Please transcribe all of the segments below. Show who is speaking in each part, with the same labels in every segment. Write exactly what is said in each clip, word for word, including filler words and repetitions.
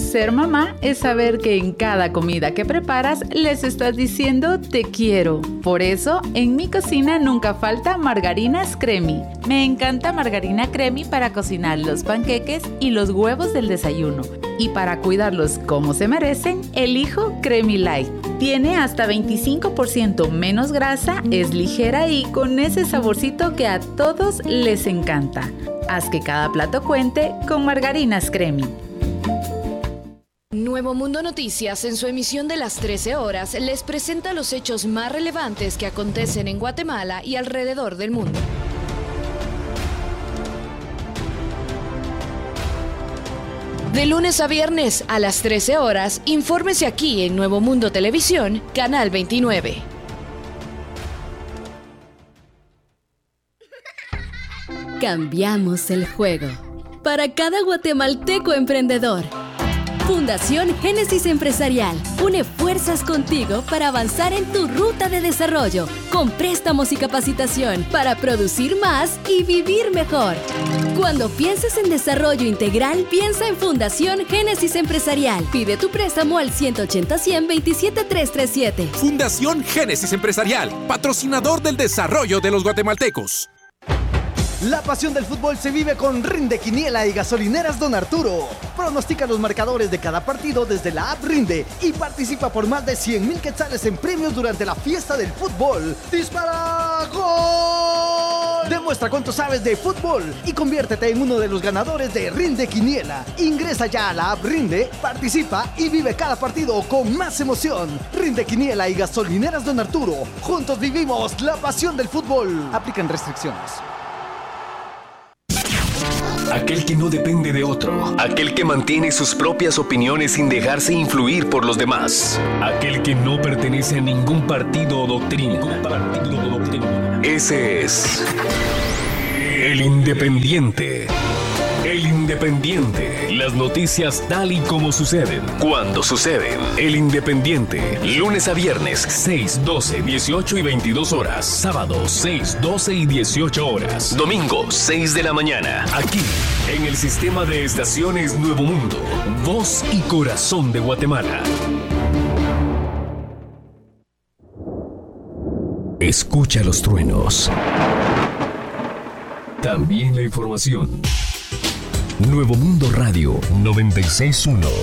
Speaker 1: Ser mamá es saber que en cada comida que preparas les estás diciendo te quiero. Por eso, en mi cocina nunca falta Margarinas Cremi. Me encanta Margarina Cremi para cocinar los panqueques y los huevos del desayuno. Y para cuidarlos como se merecen, elijo Cremi Light. Tiene hasta veinticinco por ciento menos grasa, es ligera y con ese saborcito que a todos les encanta. Haz que cada plato cuente con Margarinas Cremi.
Speaker 2: Nuevo Mundo Noticias, en su emisión de las trece horas, les presenta los hechos más relevantes que acontecen en Guatemala y alrededor del mundo. De lunes a viernes a las trece horas, infórmese aquí en Nuevo Mundo Televisión, Canal veintinueve.
Speaker 3: Cambiamos el juego. Para cada guatemalteco emprendedor. Fundación Génesis Empresarial une fuerzas contigo para avanzar en tu ruta de desarrollo, con préstamos y capacitación para producir más y vivir mejor. Cuando pienses en desarrollo integral, piensa en Fundación Génesis Empresarial. Pide tu préstamo al ciento ochenta, cien, veintisiete, trescientos treinta y siete.
Speaker 4: Fundación Génesis Empresarial, patrocinador del desarrollo de los guatemaltecos.
Speaker 5: La pasión del fútbol se vive con Rinde Quiniela y Gasolineras Don Arturo. Pronostica los marcadores de cada partido desde la app Rinde y participa por más de cien mil quetzales en premios durante la fiesta del fútbol. ¡Dispara! ¡Gol! Demuestra cuánto sabes de fútbol y conviértete en uno de los ganadores de Rinde Quiniela. Ingresa ya a la app Rinde, participa y vive cada partido con más emoción. Rinde Quiniela y Gasolineras Don Arturo. Juntos vivimos la pasión del fútbol. Aplican restricciones.
Speaker 6: Aquel que no depende de otro. Aquel que mantiene sus propias opiniones sin dejarse influir por los demás. Aquel que no pertenece a ningún partido o doctrina. Partido o doctrina. Ese es el Independiente. El Independiente. Las noticias tal y como suceden. Cuando suceden. El Independiente. Lunes a viernes, seis, doce, dieciocho y veintidós horas. Sábado, seis, doce y dieciocho horas. Domingo, seis de la mañana. Aquí, en el sistema de estaciones Nuevo Mundo. Voz y corazón de Guatemala. Escucha los truenos. También la información. Nuevo Mundo Radio noventa y seis punto uno.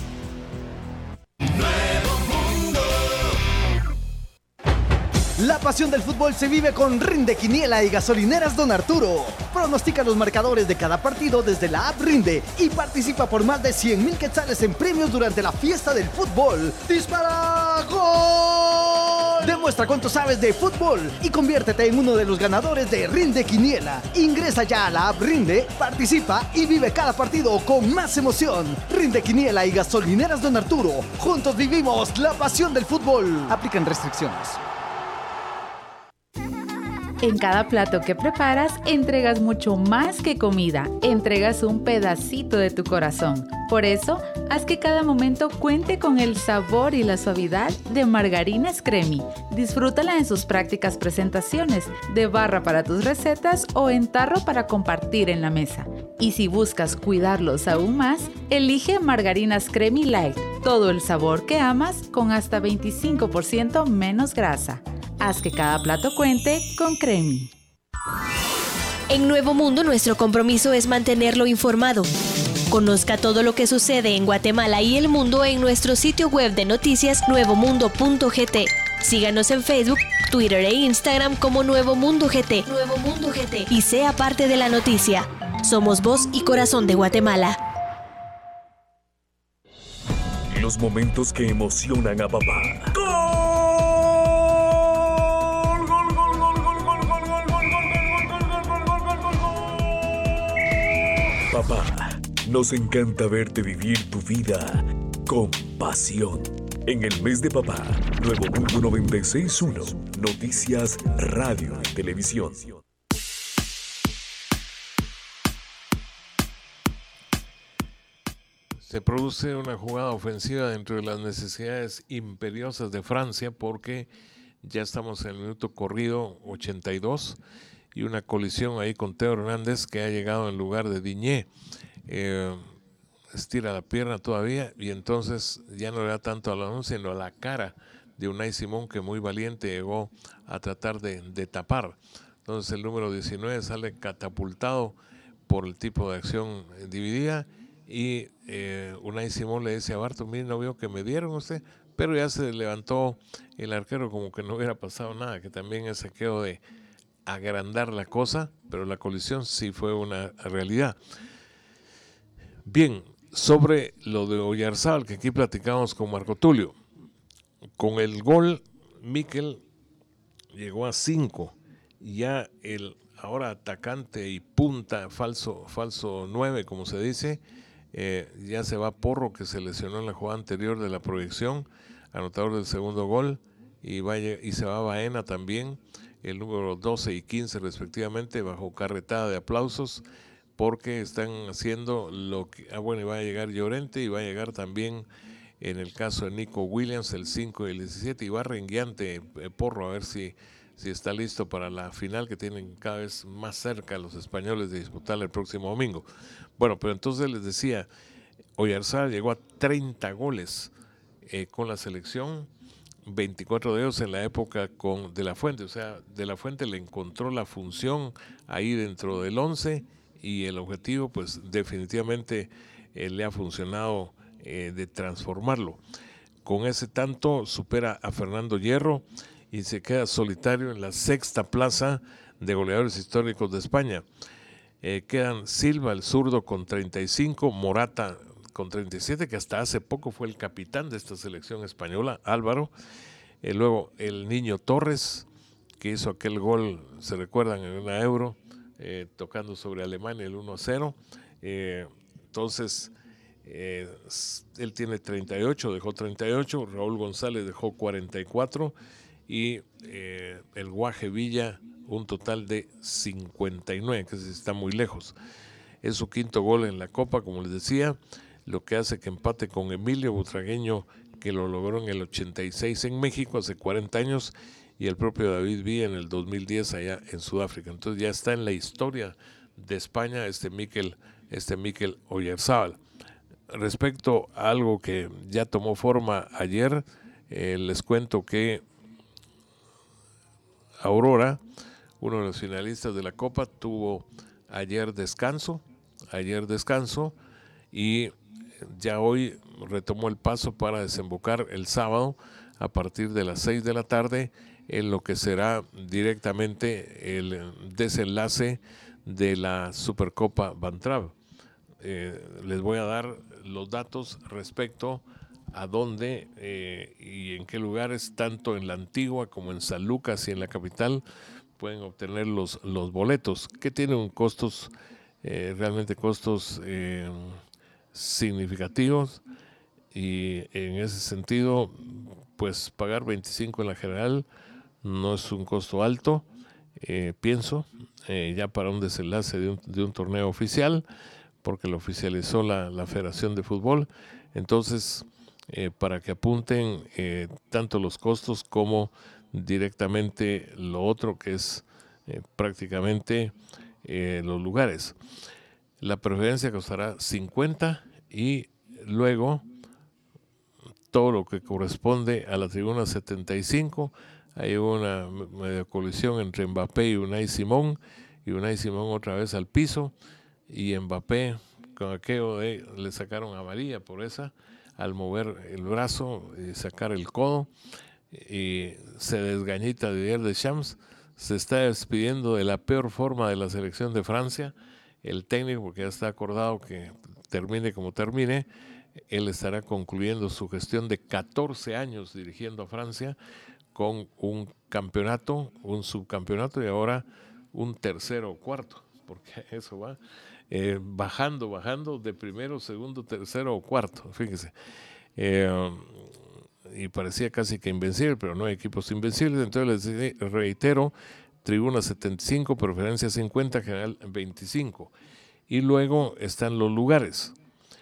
Speaker 5: La pasión del fútbol se vive con Rinde Quiniela y Gasolineras Don Arturo. Pronostica los marcadores de cada partido desde la app Rinde y participa por más de cien mil quetzales en premios durante la fiesta del fútbol. ¡Dispara! ¡Gol! Demuestra cuánto sabes de fútbol y conviértete en uno de los ganadores de Rinde Quiniela. Ingresa ya a la app Rinde, participa y vive cada partido con más emoción. Rinde Quiniela y Gasolineras Don Arturo. Juntos vivimos la pasión del fútbol. Aplican restricciones.
Speaker 1: En cada plato que preparas, entregas mucho más que comida. Entregas un pedacito de tu corazón. Por eso, haz que cada momento cuente con el sabor y la suavidad de Margarinas Cremi. Disfrútala en sus prácticas presentaciones, de barra para tus recetas o en tarro para compartir en la mesa. Y si buscas cuidarlos aún más, elige Margarinas Cremi Light. Todo el sabor que amas con hasta veinticinco por ciento menos grasa. Haz que cada plato cuente con Cremi.
Speaker 7: En Nuevo Mundo, nuestro compromiso es mantenerlo informado. Conozca todo lo que sucede en Guatemala y el mundo en nuestro sitio web de noticias nuevo mundo punto g t. Síganos en Facebook, Twitter e Instagram como Nuevo Mundo G T. Nuevo Mundo G T. Y sea parte de la noticia. Somos voz y corazón de Guatemala.
Speaker 6: Los momentos que emocionan a papá. Papá, nos encanta verte vivir tu vida con pasión. En el mes de papá, Nuevo Mundo noventa y seis punto uno, noticias, radio y televisión.
Speaker 8: Se produce una jugada ofensiva dentro de las necesidades imperiosas de Francia porque ya estamos en el minuto corrido ochenta y dos y una colisión ahí con Teo Hernández que ha llegado en lugar de Diñé. Eh, estira la pierna todavía y entonces ya no le da tanto al balón, sino a la cara de Unai Simón, que muy valiente llegó a tratar de, de tapar. Entonces el número diecinueve sale catapultado por el tipo de acción dividida y eh, Unai Simón le dice a Barton, mire, no veo que me dieron usted, pero ya se levantó el arquero como que no hubiera pasado nada, que también es saqueo de agrandar la cosa, pero la colisión sí fue una realidad. Bien, sobre lo de Oyarzabal, que aquí platicamos con Marco Tulio. Con el gol, Mikel llegó a cinco. Ya el ahora atacante y punta, falso, falso nueve, como se dice, eh, ya se va Porro, que se lesionó en la jugada anterior de la proyección, anotador del segundo gol, y, vaya, y se va Baena también, el número doce y quince respectivamente, bajo carretada de aplausos, porque están haciendo lo que... Ah, bueno, y va a llegar Llorente y va a llegar también, en el caso de Nico Williams, el cinco y el diecisiete, y va rengueante eh, Porro, a ver si, si está listo para la final que tienen cada vez más cerca los españoles de disputar el próximo domingo. Bueno, pero entonces les decía, Oyarzabal llegó a treinta goles eh, con la selección, veinticuatro de ellos en la época con De La Fuente, o sea, De La Fuente le encontró la función ahí dentro del once, y el objetivo pues definitivamente eh, le ha funcionado eh, de transformarlo. Con ese tanto supera a Fernando Hierro y se queda solitario en la sexta plaza de goleadores históricos de España. Eh, quedan Silva, el zurdo, con treinta y cinco, Morata con treinta y siete, que hasta hace poco fue el capitán de esta selección española, Álvaro. Eh, luego el Niño Torres, que hizo aquel gol, se recuerdan, en una Euro, Eh, tocando sobre Alemania el uno a cero. Eh, entonces, eh, él tiene treinta y ocho, dejó treinta y ocho, Raúl González dejó cuarenta y cuatro y eh, el Guaje Villa un total de cincuenta y nueve, que está muy lejos. Es su quinto gol en la Copa, como les decía, lo que hace que empate con Emilio Butragueño, que lo logró en el ochenta y seis en México, hace cuarenta años, y el propio David Villa en el dos mil diez allá en Sudáfrica. Entonces ya está en la historia de España este Mikel, este Mikel Oyarzabal. Respecto a algo que ya tomó forma ayer, eh, les cuento que Aurora, uno de los finalistas de la Copa, tuvo ayer descanso, ayer descanso, y ya hoy retomó el paso para desembocar el sábado a partir de las seis de la tarde en lo que será directamente el desenlace de la Supercopa Van Trapp. Eh, les voy a dar los datos respecto a dónde eh, y en qué lugares, tanto en la Antigua como en San Lucas y en la capital, pueden obtener los, los boletos, que tienen costos, eh, realmente costos eh, significativos, y en ese sentido, pues pagar veinticinco en la general no es un costo alto, eh, pienso, eh, ya para un desenlace de un, de un torneo oficial, porque lo oficializó la, la Federación de Fútbol. Entonces, eh, para que apunten eh, tanto los costos como directamente lo otro, que es eh, prácticamente eh, los lugares. La preferencia costará cincuenta, y luego todo lo que corresponde a la tribuna setenta y cinco. Hay una media colisión entre Mbappé y Unai Simón, y Unai Simón otra vez al piso, y Mbappé con aquello de, le sacaron amarilla por esa, al mover el brazo y sacar el codo, y se desgañita Didier Deschamps, se está despidiendo de la peor forma de la selección de Francia, el técnico, porque ya está acordado que termine como termine, él estará concluyendo su gestión de catorce años dirigiendo a Francia, con un campeonato, un subcampeonato, y ahora un tercero o cuarto, porque eso va eh, bajando, bajando de primero, segundo, tercero o cuarto, fíjese. Eh, y parecía casi que invencible, pero no hay equipos invencibles. Entonces les reitero, tribuna setenta y cinco, preferencia cincuenta, general veinticinco. Y luego están los lugares.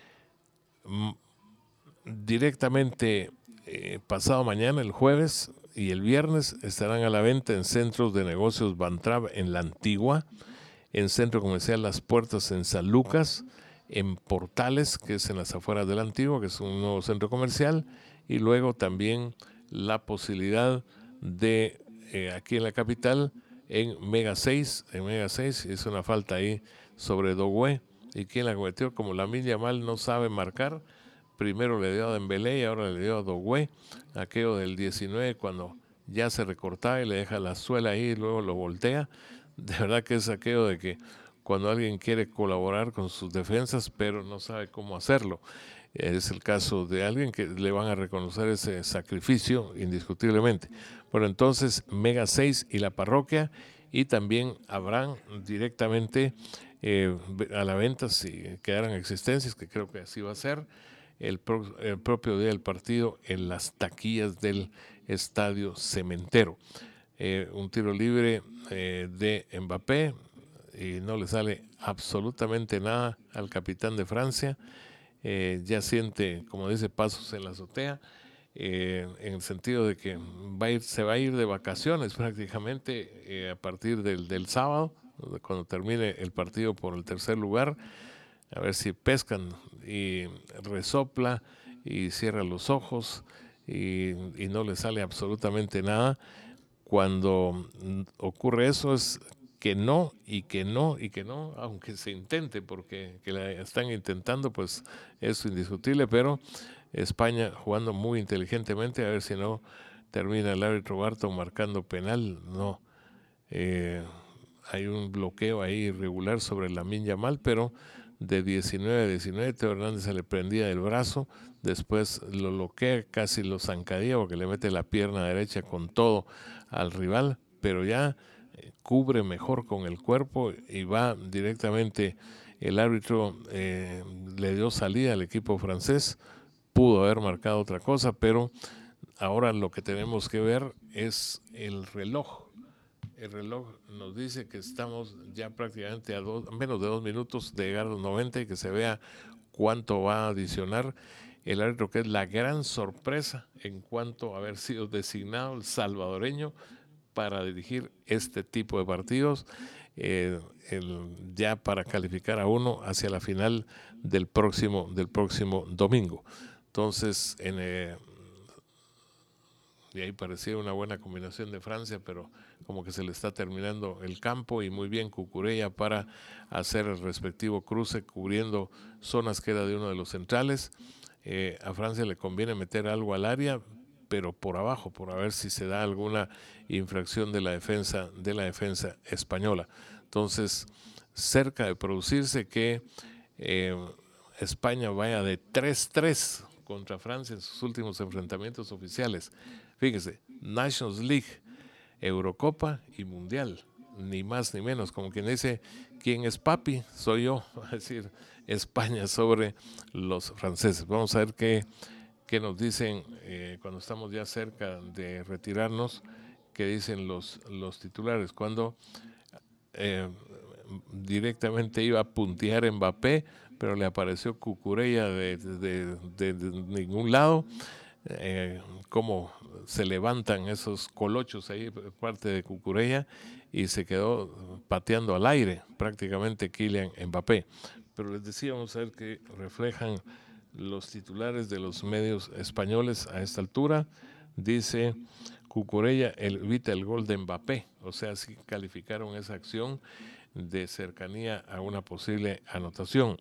Speaker 8: Directamente eh, pasado mañana, el jueves y el viernes, estarán a la venta en centros de negocios Van Trapp en la Antigua, en Centro Comercial Las Puertas en San Lucas, en Portales, que es en las afueras del Antiguo, que es un nuevo centro comercial, y luego también la posibilidad de eh, aquí en la capital, en Mega seis, en Mega seis, es una falta ahí sobre Dogüé, y quien la cometió, como Lamine Yamal no sabe marcar, primero le dio a Dembélé y ahora le dio a Dogüé, aquello del diecinueve cuando ya se recortaba y le deja la suela ahí y luego lo voltea. De verdad que es aquello de que cuando alguien quiere colaborar con sus defensas pero no sabe cómo hacerlo. Es el caso de alguien que le van a reconocer ese sacrificio indiscutiblemente. Bueno, entonces Mega seis y la parroquia, y también habrán directamente eh, a la venta, si quedaran existencias, que creo que así va a ser, el, pro, el propio día del partido en las taquillas del Estadio Cementero. Eh, un tiro libre eh, de Mbappé, y no le sale absolutamente nada al capitán de Francia. Eh, ya siente, como dice, pasos en la azotea, eh, en el sentido de que va a ir, se va a ir de vacaciones prácticamente eh, a partir del, del sábado, cuando termine el partido por el tercer lugar, a ver si pescan, y resopla y cierra los ojos y, y no le sale absolutamente nada. Cuando ocurre eso es que no, y que no, y que no, aunque se intente, porque que la están intentando, pues es indiscutible, pero España jugando muy inteligentemente, a ver si no termina el árbitro Barton marcando penal. No, eh, hay un bloqueo ahí irregular sobre Lamine Yamal, pero de diecinueve a diecinueve, Teo Hernández se le prendía del brazo, después lo bloquea, casi lo zancadía porque le mete la pierna derecha con todo al rival, pero ya cubre mejor con el cuerpo y va directamente. El árbitro eh, le dio salida al equipo francés, pudo haber marcado otra cosa, pero ahora lo que tenemos que ver es el reloj. El reloj nos dice que estamos ya prácticamente a, dos, a menos de dos minutos de llegar a los noventa, y que se vea cuánto va a adicionar el árbitro, que es la gran sorpresa en cuanto a haber sido designado el salvadoreño para dirigir este tipo de partidos, eh, el, ya para calificar a uno hacia la final del próximo, del próximo domingo. Entonces, en, eh, y ahí parecía una buena combinación de Francia, pero como que se le está terminando el campo, y muy bien Cucurella para hacer el respectivo cruce, cubriendo zonas que era de uno de los centrales. Eh, a Francia le conviene meter algo al área, pero por abajo, por a ver si se da alguna infracción de la defensa, de la defensa española. Entonces, cerca de producirse que eh, España vaya de tres tres contra Francia en sus últimos enfrentamientos oficiales. Fíjese, Nations League, Eurocopa y Mundial, ni más ni menos, como quien dice, ¿quién es papi? Soy yo, es decir, España sobre los franceses. Vamos a ver qué que nos dicen eh, cuando estamos ya cerca de retirarnos, que dicen los, los titulares. Cuando eh, directamente iba a puntear Mbappé, pero le apareció Cucurella de, de, de, de ningún lado, eh, cómo se levantan esos colochos ahí por parte de Cucurella, y se quedó pateando al aire prácticamente Kylian Mbappé. Pero les decía, vamos a ver que reflejan los titulares de los medios españoles a esta altura. Dice Cucurella evita el gol de Mbappé, o sea, sí calificaron esa acción de cercanía a una posible anotación.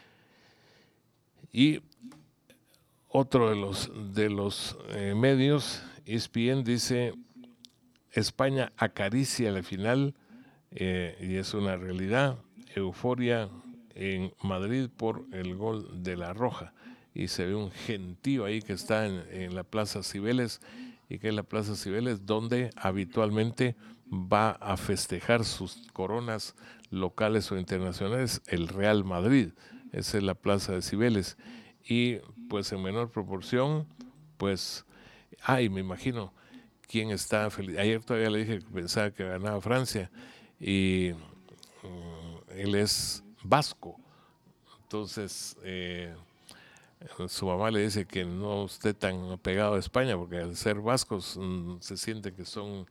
Speaker 8: Y otro de los, de los eh, medios, E S P N, dice España acaricia la final, eh, y es una realidad, euforia en Madrid por el gol de La Roja, y se ve un gentío ahí que está en, en la Plaza Cibeles, y que es la Plaza Cibeles donde habitualmente va a festejar sus coronas locales o internacionales el Real Madrid. Esa es la Plaza de Cibeles, y pues en menor proporción, pues, ay, me imagino quién está feliz. Ayer todavía le dije que pensaba que ganaba Francia, y um, él es vasco, entonces eh, su mamá le dice que no esté tan apegado a España, porque al ser vascos mm, se siente que son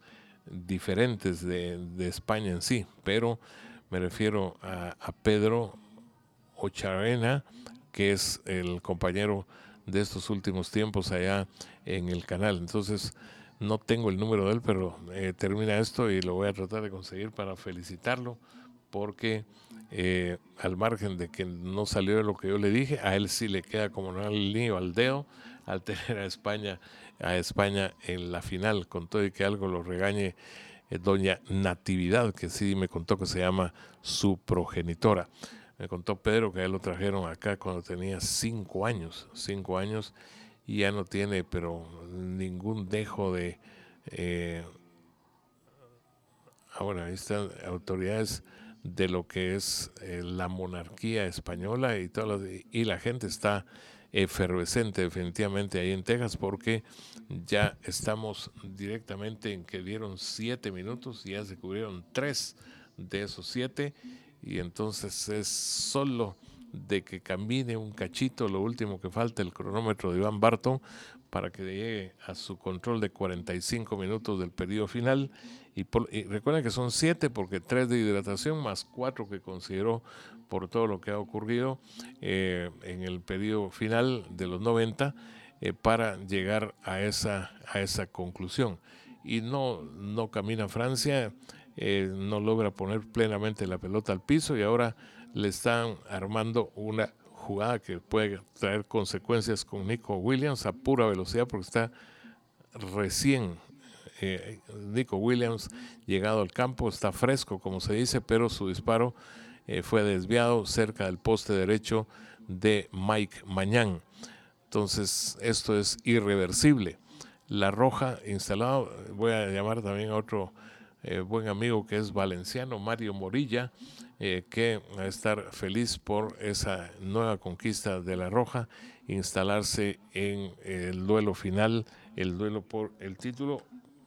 Speaker 8: diferentes de, de España en sí, pero me refiero a, a Pedro Ocharena, que es el compañero de estos últimos tiempos allá en el canal. Entonces, no tengo el número de él, pero eh, termina esto y lo voy a tratar de conseguir para felicitarlo, porque eh, al margen de que no salió de lo que yo le dije, a él sí le queda como no al niño al dedo al tener a España, a España en la final, con todo y que algo lo regañe eh, doña Natividad, que sí me contó que se llama su progenitora. Me contó Pedro que a él lo trajeron acá cuando tenía cinco años, cinco años, y ya no tiene, pero ningún dejo de... Eh, ahora, ahí están autoridades de lo que es eh, la monarquía española y, todas las, y la gente está efervescente definitivamente ahí en Texas, porque ya estamos directamente en que dieron siete minutos y ya se cubrieron tres de esos siete, y entonces es solo de que camine un cachito, lo último que falta, el cronómetro de Iván Barton, para que llegue a su control de cuarenta y cinco minutos del periodo final. Y, por, y recuerden que son siete porque tres de hidratación más cuatro que consideró por todo lo que ha ocurrido eh, en el periodo final de los noventa eh, para llegar a esa, a esa conclusión. Y no, no camina Francia, eh, no logra poner plenamente la pelota al piso, y ahora le están armando una jugada que puede traer consecuencias con Nico Williams a pura velocidad, porque está recién eh, Nico Williams llegado al campo, está fresco como se dice, pero su disparo eh, fue desviado cerca del poste derecho de Mike Mañán. Entonces esto es irreversible. La roja instalado, voy a llamar también a otro eh, buen amigo que es valenciano, Mario Morilla, Eh, que va a estar feliz por esa nueva conquista de la roja, instalarse en el duelo final, el duelo por el título.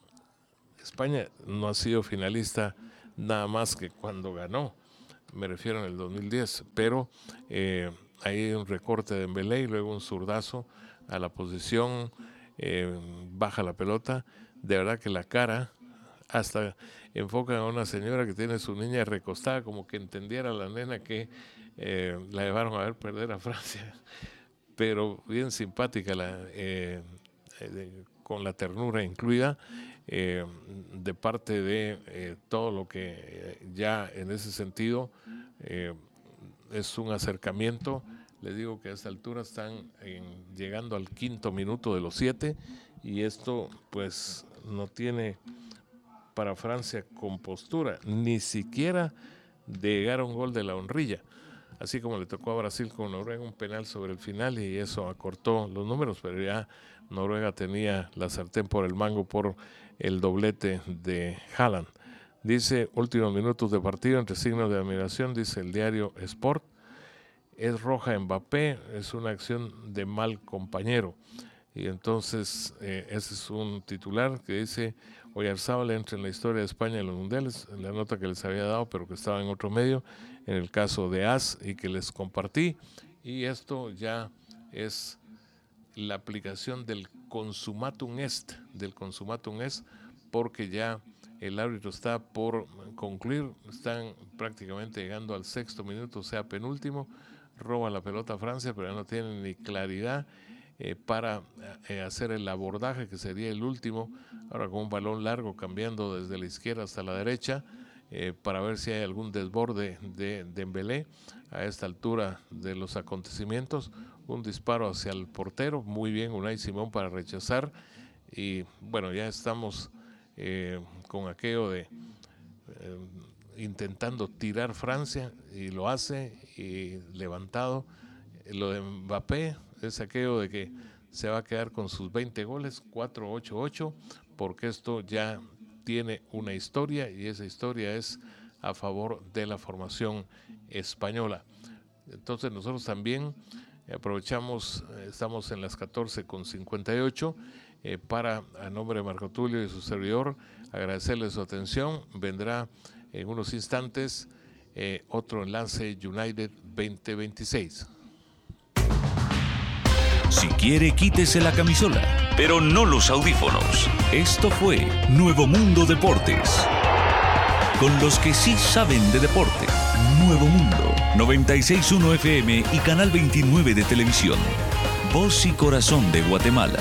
Speaker 8: España no ha sido finalista nada más que cuando ganó, me refiero en el dos mil diez, pero eh, hay un recorte de Dembélé y luego un zurdazo a la posición, eh, baja la pelota, de verdad que la cara, hasta enfocan a una señora que tiene su niña recostada, como que entendiera la nena que eh, la llevaron a ver perder a Francia, pero bien simpática, la, eh, eh, con la ternura incluida, eh, de parte de eh, todo lo que eh, ya en ese sentido eh, es un acercamiento. Les digo que a esta altura están en, llegando al quinto minuto de los siete, y esto pues no tiene para Francia compostura, ni siquiera de llegar a un gol de la honrilla, así como le tocó a Brasil con Noruega un penal sobre el final, y eso acortó los números, pero ya Noruega tenía la sartén por el mango por el doblete de Haaland. Dice, últimos minutos de partido entre signos de admiración, dice el diario Sport, es roja Mbappé, es una acción de mal compañero. Y entonces eh, ese es un titular que dice, Oyarzábal entra en la historia de España en los mundiales, en la nota que les había dado, pero que estaba en otro medio, en el caso de A S y que les compartí. Y esto ya es la aplicación del consumatum est, del consumatum est, porque ya el árbitro está por concluir, están prácticamente llegando al sexto minuto, o sea, penúltimo, roba la pelota a Francia, pero ya no tienen ni claridad Eh, para eh, hacer el abordaje, que sería el último, ahora con un balón largo cambiando desde la izquierda hasta la derecha, eh, para ver si hay algún desborde de Dembélé a esta altura de los acontecimientos. Un disparo hacia el portero, muy bien Unai Simón para rechazar, y bueno, ya estamos eh, con aquello de eh, intentando tirar Francia, y lo hace, y levantado. Lo de Mbappé es aquello de que se va a quedar con sus veinte goles, cuatro ocho ocho, porque esto ya tiene una historia, y esa historia es a favor de la formación española. Entonces nosotros también aprovechamos, estamos en las catorce con cincuenta y ocho, eh, para, a nombre de Marco Tulio y su servidor, agradecerle su atención. Vendrá en unos instantes eh, otro enlace United veinte veintiséis.
Speaker 9: Si quiere, quítese la camisola, pero no los audífonos. Esto fue Nuevo Mundo Deportes. Con los que sí saben de deporte. Nuevo Mundo noventa y seis punto uno F M y Canal veintinueve de televisión. Voz y corazón de Guatemala.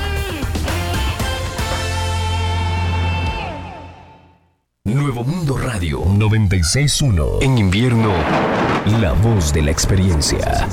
Speaker 6: Nuevo Mundo Radio noventa y seis punto uno. En invierno, la voz de la experiencia.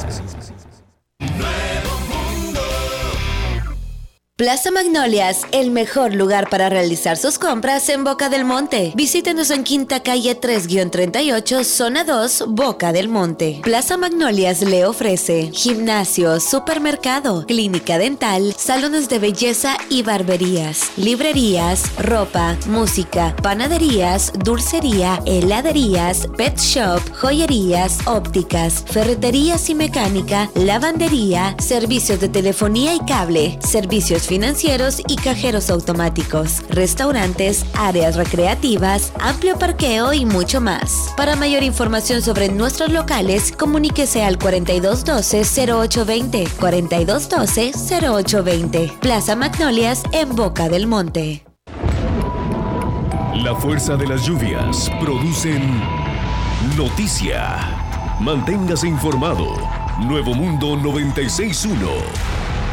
Speaker 10: Plaza Magnolias, el mejor lugar para realizar sus compras en Boca del Monte. Visítenos en Quinta Calle tres treinta y ocho, Zona dos, Boca del Monte. Plaza Magnolias le ofrece gimnasio, supermercado, clínica dental, salones de belleza y barberías, librerías, ropa, música, panaderías, dulcería, heladerías, pet shop, joyerías, ópticas, ferreterías y mecánica, lavandería, servicios de telefonía y cable, servicios financieros y cajeros automáticos, restaurantes, áreas recreativas, amplio parqueo y mucho más. Para mayor información sobre nuestros locales, comuníquese al cuarenta y dos doce, cero ocho veinte, cuarenta y dos doce, cero ocho veinte. Plaza Magnolias en Boca del Monte.
Speaker 6: La fuerza de las lluvias producen noticia. Manténgase informado. Nuevo Mundo noventa y seis punto uno.